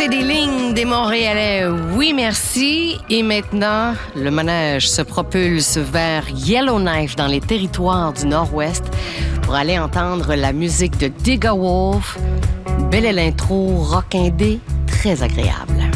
passer des lignes des Montréalais, oui merci. Et maintenant, le manège se propulse vers Yellowknife dans les territoires du Nord-Ouest pour aller entendre la musique de Digga Wolf. Belle est l'intro rock indé, très agréable.